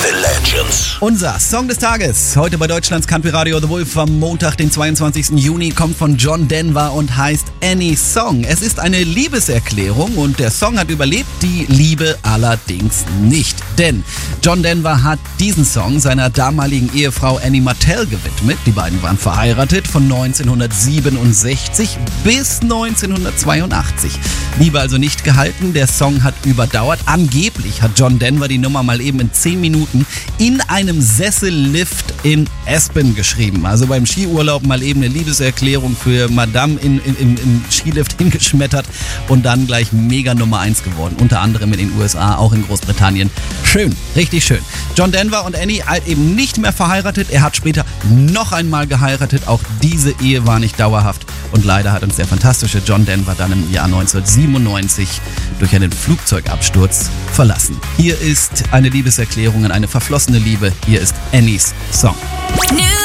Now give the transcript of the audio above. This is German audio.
The Legends. Unser Song des Tages, heute bei Deutschlands Country Radio The Wolf am Montag, den 22. Juni, kommt von John Denver und heißt Any Song. Es ist eine Liebeserklärung und der Song hat überlebt, die Liebe allerdings nicht. Denn John Denver hat diesen Song seiner damaligen Ehefrau Annie Martell gewidmet. Die beiden waren verheiratet von 1967 bis 1982. Liebe also nicht gehalten, der Song hat überdauert. Angeblich hat John Denver die Nummer mal eben in 10 Minuten in einem Sessellift in Aspen geschrieben. Also beim Skiurlaub mal eben eine Liebeserklärung für Madame im Skilift hingeschmettert und dann gleich mega Nummer 1 geworden. Unter anderem in den USA, auch in Großbritannien. Schön, richtig schön. John Denver und Annie halt eben nicht mehr verheiratet. Er hat später noch einmal geheiratet. Auch diese Ehe war nicht dauerhaft. Und leider hat uns der fantastische John Denver dann im Jahr 1997 durch einen Flugzeugabsturz verlassen. Hier ist eine Liebeserklärung an eine verflossene Liebe. Hier ist Annies Song.